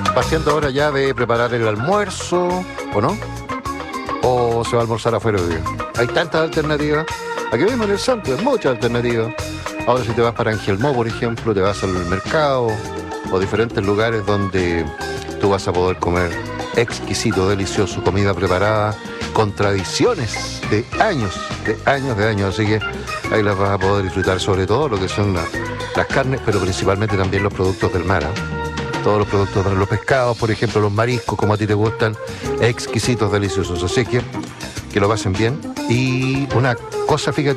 paseando ahora ya de preparar el almuerzo, ¿o no? ¿O se va a almorzar afuera hoy día? Hay tantas alternativas. Aquí mismo en el centro hay muchas alternativas. Ahora si te vas para Angelmó, por ejemplo, te vas al mercado o diferentes lugares donde tú vas a poder comer exquisito, delicioso, comida preparada con tradiciones de años. Así que ahí las vas a poder disfrutar, sobre todo lo que son las carnes, pero principalmente también los productos del mar, ¿eh? Todos los productos de los pescados, por ejemplo, los mariscos, como a ti te gustan, exquisitos, deliciosos. Así que lo pasen bien. Y una cosa, fíjate,